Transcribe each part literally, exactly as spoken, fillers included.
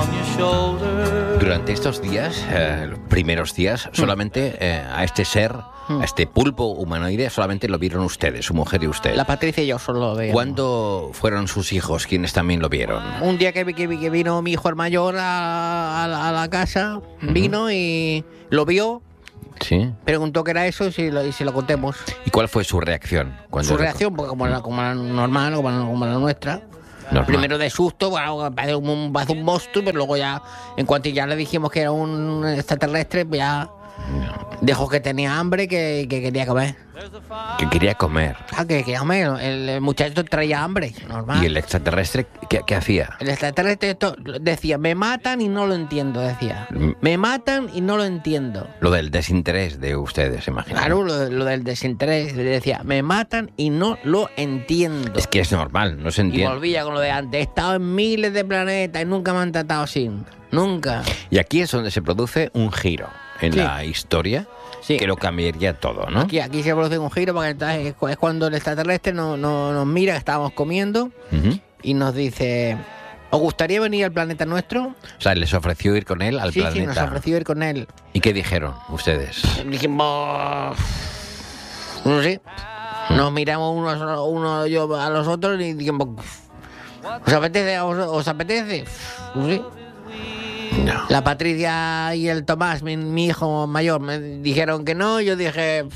Durante estos días, eh, los primeros días, solamente eh, a este ser, a este pulpo humanoide, solamente lo vieron ustedes, su mujer y usted. La Patricia y yo solo lo veíamos. ¿Cuándo fueron sus hijos quienes también lo vieron? Un día que, que, que vino mi hijo el mayor a, a, la- a la casa, vino y lo vio, Sí. preguntó qué era eso y si lo, y si lo contemos. ¿Y cuál fue su reacción? Cuando Su le- reacción, pues como la, como la normal, como la, como la nuestra. Normal. Primero de susto, bueno, parece un, parece un monstruo, pero luego ya, en cuanto ya le dijimos que era un extraterrestre, pues ya dejó que tenía hambre, que, que quería comer. Que quería comer. Ah, que quería comer. El, el muchacho traía hambre, normal. ¿Y el extraterrestre qué, qué hacía? El extraterrestre esto decía, me matan y no lo entiendo, decía. Mm. Me matan y no lo entiendo. Lo del desinterés de ustedes, imagino. Claro, lo, lo del desinterés, decía, me matan y no lo entiendo. Es que es normal, no se Y entiende. volvía con lo de antes, he estado en miles de planetas y nunca me han tratado así. Nunca. Y aquí es donde se produce un giro en Sí. la historia Sí. que lo cambiaría todo, ¿no? Aquí, aquí se produce un giro porque entonces es cu- es cuando el extraterrestre no, no- nos mira, que estábamos comiendo, Ujú. y nos dice, ¿os gustaría venir al planeta nuestro? O sea, les ofreció ir con él al sí, planeta. sí, nos ofreció ir con él. ¿Y qué dijeron ustedes? Dijimos, no sé, nos miramos unos, uno yo a los otros y dijimos, ¿os apetece? ¿Os, os apetece? No sé. No. La Patricia y el Tomás, mi, mi hijo mayor, me dijeron que no. Yo dije,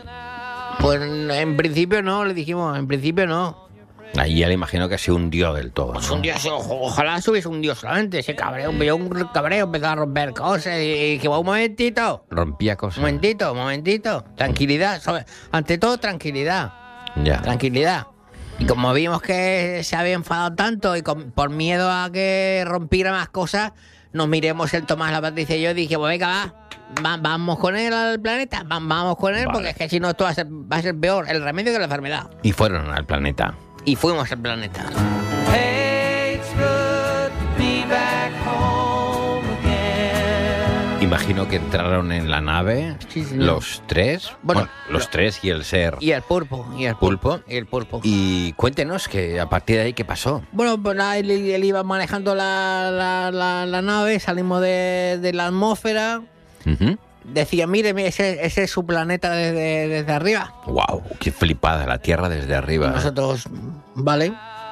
pues en principio no, le dijimos, en principio no. Ahí ya le imagino que se hundió del todo, Pues ¿no? un día, o- ojalá subiese un día solamente, ese cabreo, vio un cabreo, empezó a romper cosas y, y dije, un momentito, Rompía cosas. un momentito, un momentito, tranquilidad, sobre- ante todo tranquilidad, Ya. tranquilidad. Y como vimos que se había enfadado tanto y con- por miedo a que rompiera más cosas, nos miremos el Tomás, la Patricia y yo, y dije, pues venga, va, va- vamos con él al planeta, va- vamos con él, Vale. porque es que si no esto va a ser, va a ser peor, el remedio que la enfermedad. Y fueron al planeta. Y fuimos al planeta. Imagino que entraron en la nave Sí, señor. los tres. Bueno, Bueno, los lo- tres y el ser. Y el pulpo, y el Pulpo. Y el pulpo. Y cuéntenos que a partir de ahí, ¿qué pasó? Bueno, pues nada, él, él iba manejando la, la, la, la nave, salimos de, de la atmósfera. Ujú. Decía, mire, mire, ese, ese es su planeta desde, desde arriba. Wow, qué flipada, la Tierra desde arriba. Nosotros, vale.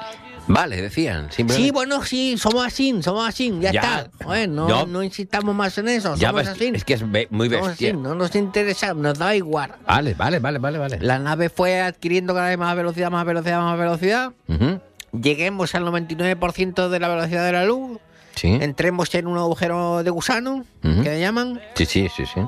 Vale, decían. simplemente- Sí, bueno, sí, somos así, somos así, ya, Ya. está. Joder, no, Yo- no insistamos más en eso, Ya somos ves, así. es que es be- muy Somos bestia. así, no nos interesa, nos da igual. Vale, vale, vale, vale, vale. La nave fue adquiriendo cada vez más velocidad, más velocidad, más velocidad. Ujú. Lleguemos al noventa y nueve por ciento de la velocidad de la luz. Sí. Entremos en un agujero de gusano, Ujú. que le llaman, Sí, sí, sí, sí.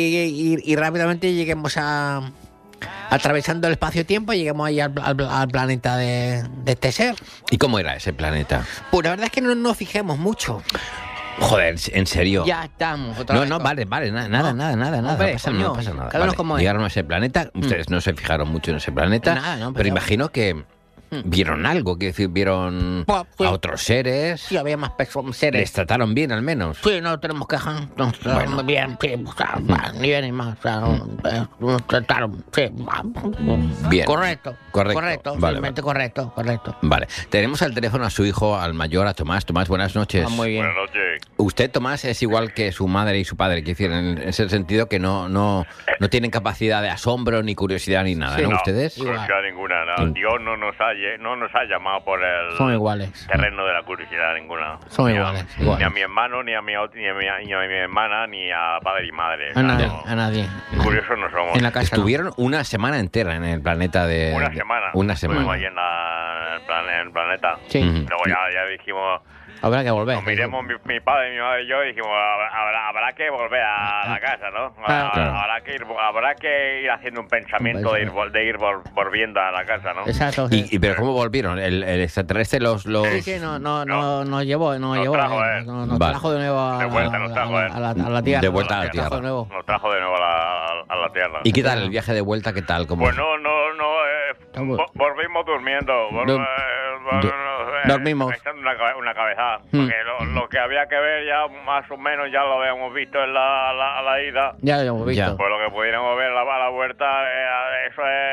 y, y- y rápidamente lleguemos a... Atravesando el espacio-tiempo, lleguemos ahí al, al- al planeta de, de este ser. ¿Y cómo era ese planeta? Pues la verdad es que no nos fijemos mucho. Joder, en serio. Ya estamos. Otra No, vez no, con- vale, vale, na- nada, No. nada, nada, nada. Hombre, no pasa, coño, no pasa nada. cada uno Vale, como es. llegaron a ese planeta, ustedes no se fijaron mucho en ese planeta, Nada, no, pero pero- imagino que vieron algo, quiero decir, vieron Pues, pues- a otros seres, Sí, había más personas, les seres. trataron bien al menos. Sí, no tenemos quejas. Nos trataron Bueno. bien, sí, o sea, va, ni bien ni más. O sea, eh, nos trataron, sí. va. Bien. Correcto. Correcto. Correcto, Vale, simplemente correcto, correcto. Vale, tenemos al teléfono a su hijo, al mayor, a Tomás. Tomás, buenas noches. Ah, muy bien. Buenas noches. Usted, Tomás, es igual que su madre y su padre, quiero decir, en ese sentido que no, no, no tienen capacidad de asombro, ni curiosidad, ni nada, Sí. ¿no? No, ¿Ustedes? Igual. curiosidad ninguna. No. Mm. Dios no nos, ha, lle- no nos ha llamado por el Son iguales. terreno de la curiosidad ninguna. Son Ni a- iguales, Ni iguales. a mi hermano, ni a mi, ot- ni a mi, ni a mi hermana, ni a padre y madre. A nadie, No, a nadie. curiosos no somos. En la casa no. Estuvieron una semana entera en el planeta de... Una de- semana. Una Estuvimos semana. ahí en, la, en el plan- en el planeta. Sí, Ujú. Luego ya, ya dijimos, habrá que volver. nos miremos mi, mi padre, mi madre y yo, y dijimos, habrá, habrá, habrá que volver a la casa, ¿no? Claro. Habrá, habrá que ir, habrá que ir haciendo un pensamiento de ir, vol- de ir vol- volviendo a la casa, ¿no? Exacto. sí. ¿Y, y pero cómo volvieron? ¿El, el extraterrestre los...? los... Sí, sí, no, no, no, nos llevó, nos Nos llevó, trajo, eh, eh. nos, nos Vale. trajo de nuevo a, De vuelta, nos a- trajo, a- eh. a la, a la tierra. De vuelta a la Nos trajo tierra. de nuevo. Nos trajo de nuevo a la, a la tierra. ¿Y qué tal el viaje de vuelta? ¿Qué tal? ¿Cómo? Pues no, no, no, eh, Estamos- vo- volvimos durmiendo. vol- Dor- eh, vol- do- eh, dormimos. echando una, cabe- una cabeza. Hmm. Porque lo, lo que había que ver ya más o menos ya lo habíamos visto en la, la, a la ida. Ya lo hemos visto. Ya. Pues lo que pudiéramos ver a la, a la vuelta, eh, eso es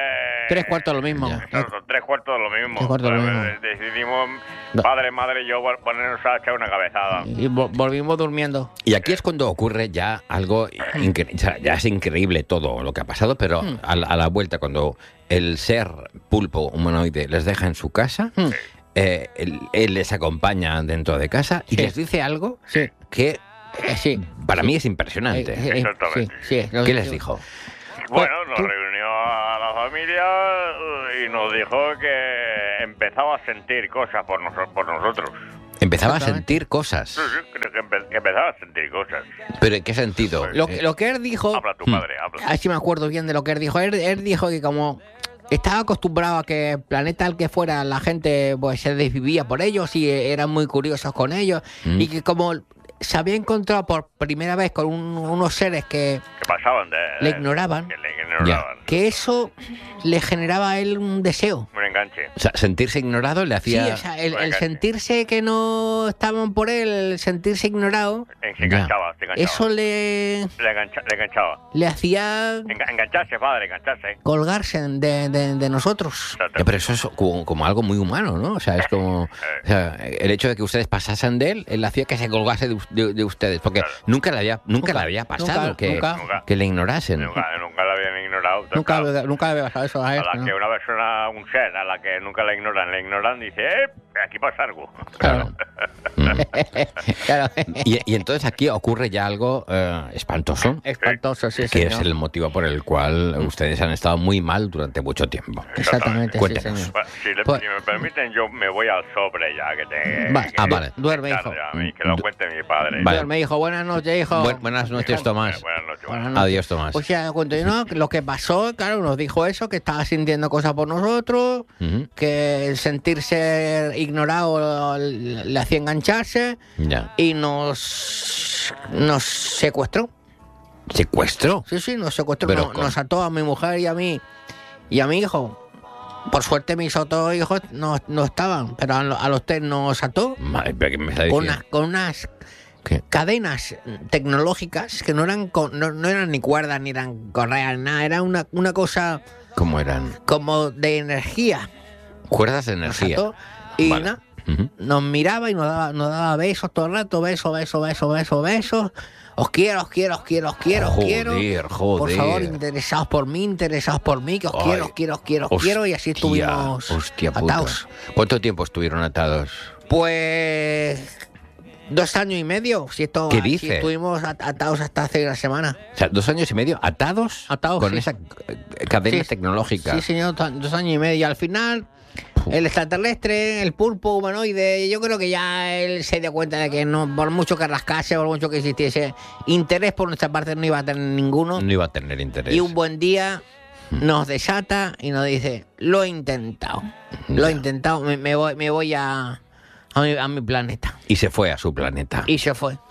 Tres cuartos de lo mismo. Son, son tres cuartos de lo mismo. Tres cuartos de lo Pues, mismo. eh, Decidimos, padre, madre y yo, vol- ponernos a echar una cabezada. Y vo- volvimos durmiendo. Y aquí es cuando ocurre ya algo increíble. O sea, ya es increíble todo lo que ha pasado, pero Hmm. a, la, a la vuelta, cuando el ser pulpo humanoide les deja en su casa, Hmm. eh, él, él les acompaña dentro de casa y Sí. les dice algo Sí. que Eh, sí. para mí es impresionante. Eh, eh, Exactamente. Sí, sí, lo ¿Qué que- les dijo? Bueno, nos tú- reunió a la familia eh, y nos dijo que empezaba a sentir cosas por, noso- por nosotros. Empezaba a Exactamente. sentir cosas. Sí, sí, creo que, empe- que empezaba a sentir cosas. ¿Pero en qué sentido? Lo, que- lo que él dijo, Habla tu Hmm. padre, habla. a ver si me acuerdo bien de lo que él dijo. Él, él dijo que como estaba acostumbrado a que planeta al que fuera la gente pues se desvivía por ellos y eran muy curiosos con ellos Mm. y que como se había encontrado por primera vez con un- unos seres que, Que pasaban de... le ignoraban. Que le ignoraban. que eso le generaba a él un deseo. Un enganche. O sea, sentirse ignorado le Sí, hacía... o sea, el, el Venga. sentirse que no estaban por él, el sentirse ignorado, Eh, Se enganchaba, se enganchaba. eso le, Le, engancha- le enganchaba. le hacía Enga- engancharse, padre, engancharse. colgarse de, de- de nosotros. Exacto. Ya, pero eso es como, como algo muy humano, ¿no? O sea, es como... o sea, el hecho de que ustedes pasasen de él, él hacía que se colgase de, de- de ustedes, porque Claro. nunca le había, nunca, Nunca, le había pasado nunca, que, nunca. Nunca. que le ignorasen. Nunca, nunca la habían ignorado. Entonces, Nunca, claro, nunca le había pasado eso a él. a la ¿no? que una persona, un ser, a la que nunca la ignoran, le ignoran, dice, eh, aquí pasa algo. Claro. Claro. Y, y entonces aquí ocurre ya algo eh, espantoso, Espantoso, sí, que señor. es el motivo por el cual ustedes han estado muy mal durante mucho tiempo. Exactamente, sí, Cuéntenos. señor. Bueno, si, le- Pues- si me permiten, yo me voy al sobre ya, que te... Va, que- ah, vale. Duerme, que hijo. tarde a mí, que lo cuente mi padre. Vale. Me dijo, buenas noches, hijo. Buen- buenas noches, Eh, Tomás. Buenas noches. Buenas buenas noches. Adiós, Tomás. Pues ya cuento yo, ¿no? Que lo que pasó, claro, nos dijo eso, que estaba sintiendo cosas por nosotros, Ujú. que el sentirse ignorado le le hacía engancharse Ya. y nos, nos secuestró. ¿Secuestro? Sí, sí, nos secuestró, Pero nos, con- nos ató a mi mujer y a mí y a mi hijo. Por suerte mis otros hijos no, no estaban, pero a, lo- a los tres nos ató Madre, ¿pero qué me está con, diciendo? unas, con unas ¿Qué? cadenas tecnológicas que no eran con- no, no eran ni cuerdas ni eran correas, nada, era una, una cosa ¿Cómo eran? como de energía. Cuerdas de Nos energía. ató y Vale. nada, Ujú. nos miraba y nos daba, nos daba besos todo el rato, besos, besos, besos, besos, besos. Os quiero, os quiero, os quiero, os quiero, os quiero. Joder, joder. Por favor, interesados por mí, interesados por mí, que os Ay, quiero, os quiero, os quiero, os quiero. Y así hostia, estuvimos hostia puta. atados. ¿Cuánto tiempo estuvieron atados? Pues dos años y medio. Si esto, ¿Qué si dice? estuvimos at- atados hasta hace una semana. O sea, dos años y medio atados, Atados, con sí. esa eh, cadena Sí, tecnológica. Sí, señor, ta- dos años y medio. Y al final, el extraterrestre, el pulpo humanoide, yo creo que ya él se dio cuenta de que no, por mucho que rascase, por mucho que existiese interés por nuestra parte, no iba a tener ninguno. No iba a tener interés. Y un buen día nos desata y nos dice, lo he intentado. Lo he Ya. intentado, me, me voy, me voy a, a, mi, a mi planeta. Y se fue a su planeta. Y se fue.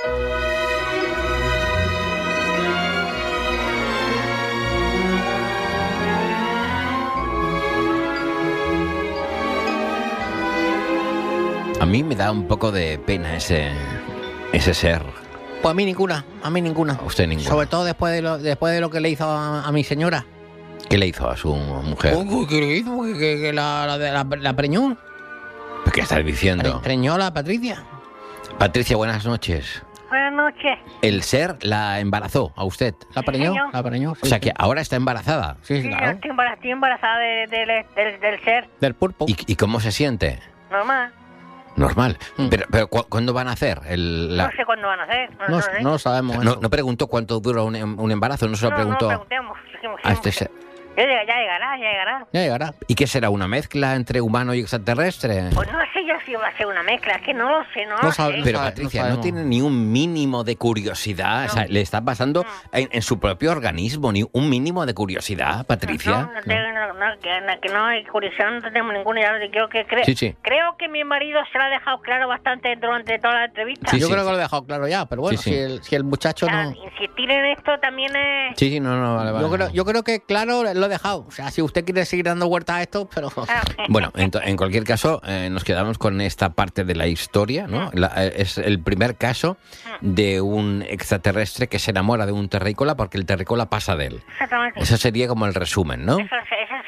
A mí me da un poco de pena ese, ese ser. Pues a mí ninguna, a mí ninguna. A usted ninguna. Sobre todo después de lo, después de lo que le hizo a, a mi señora. ¿Qué le hizo a su mujer? Uy, ¿qué le hizo? Que, que- que la, la, la, la preñó. ¿Qué estás diciendo? Preñó a la Patricia. Patricia, buenas noches. Buenas noches. El ser la embarazó a usted. La preñó, señor. la preñó. O sí, sea sí. que ahora está embarazada. Sí, Sí, yo claro. estoy embarazada, estoy embarazada de- de- de- del, del ser Del pulpo. ¿Y, y cómo se siente? normal. Normal. Mm. Pero, pero ¿cu- ¿cuándo van a hacer? El, la- No sé cuándo van a ser. No, No, lo sé. no lo sabemos. no, eso. no preguntó cuánto dura un, em- un embarazo, no se lo No, preguntó No, preguntemos. Dijimos, a este dijimos, ser. Ya, llega- ya llegará, ya llegará. Ya llegará. ¿Y qué será? ¿Una mezcla entre humano y extraterrestre? Pues no sé yo si va a ser una mezcla, es que no lo sé, no, No lo sabe- sé. Pero sabe- Patricia, no no, sabemos. tiene ni un mínimo de curiosidad. O sea, le está pasando en, en su propio organismo, ni un mínimo de curiosidad, No, Patricia. no tengo, no, no, que, no, que no hay curiosidad, no tengo ninguna idea. Creo que, cre- Sí, sí. creo que mi marido se lo ha dejado claro bastante durante toda la entrevista. Sí, Yo sí. creo que lo he dejado claro ya, pero bueno, Sí, sí. Si, el, si el muchacho O sea, no... insistir en esto también es... Sí, sí, no, no, vale, vale. Yo creo, yo creo que claro lo he dejado. O sea, si usted quiere seguir dando vueltas a esto, pero... Ah, Bueno, en, to- en cualquier caso, eh, nos quedamos con esta parte de la historia, ¿no? La- eh, es el primer caso de un extraterrestre que se enamora de un terrícola porque el terrícola pasa de él. Exactamente. Eso sería como el resumen, ¿no? Eso, ese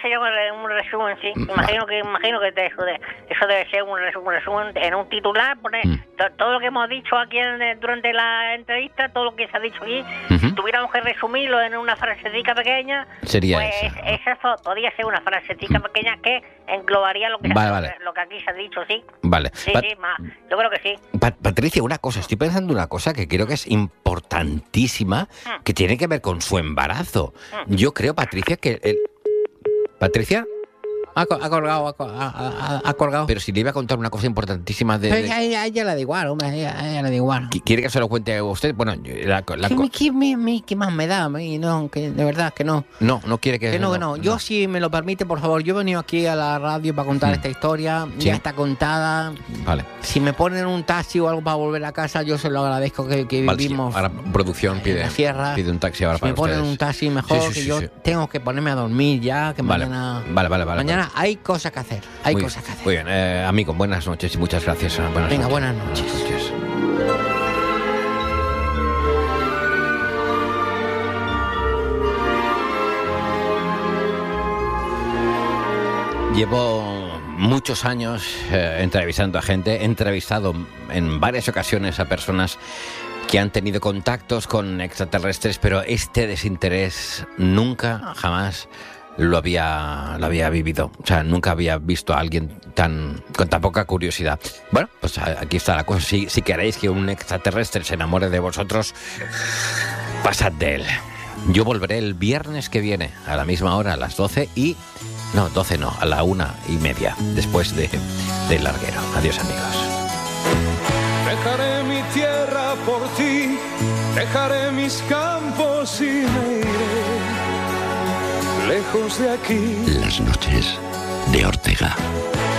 hacer yo un re- un resumen, sí. Imagino que imagino que te- eso, de, eso debe ser un resumen, un resumen en un titular, poner Mm. to- todo lo que hemos dicho aquí en, el- durante la entrevista, todo lo que se ha dicho aquí, Ujú. si tuviéramos que resumirlo en una frasecita pequeña, Sería pues esa. esa fo- podría ser una frasecita pequeña que englobaría lo que, Vale, se- vale. lo que aquí se ha dicho, sí. Vale. Sí, Pa- sí, ma, yo creo que sí. Pa- Patricia, una cosa, estoy pensando una cosa que creo que es importantísima, que tiene que ver con su embarazo. Yo creo, Patricia, que el... ¿Patricia? Ha, co- ha colgado, ha, co- ha- ha- ha colgado. Pero si le iba a contar una cosa importantísima de... Pero de- a ella, a ella le da igual, hombre, a ella, a ella le da igual. ¿Qui- ¿Quiere que se lo cuente a usted? Bueno, yo- la, la- ¿Qué, me- qué, me- me- qué más me da? A mí? No, que de verdad que no. no, no quiere que... Que no, que no. Yo, si me lo permite, por favor, yo he venido aquí a la radio para contar esta historia. Sí. Ya está contada. Vale. Si me ponen un taxi o algo para volver a casa, yo se lo agradezco que, que Vale, sí, vivimos ahora producción en pide, la sierra. pide un taxi ahora Si para me ponen ustedes. un taxi mejor, Sí, sí, que sí, yo sí. tengo que ponerme a dormir ya, que Vale, mañana... vale, vale, vale. Mañana hay cosas que hacer, hay Muy cosas bien, que hacer. Muy bien, eh, amigo, buenas noches y muchas gracias. eh, Buenas Venga, noches. buenas noches. Llevo muchos años eh, entrevistando a gente, he entrevistado en varias ocasiones a personas que han tenido contactos con extraterrestres, pero este desinterés nunca, jamás lo había, lo había vivido. O sea, nunca había visto a alguien tan con tan poca curiosidad. Bueno, pues a- aquí está la cosa. Si, si queréis que un extraterrestre se enamore de vosotros, pasad de él. Yo volveré el viernes que viene, a la misma hora, a las doce y... No, doce no, a la una y media, después de, del larguero. Adiós, amigos. Dejaré mi tierra por ti, dejaré mis campos y me iré lejos de aquí. Las noches de Ortega.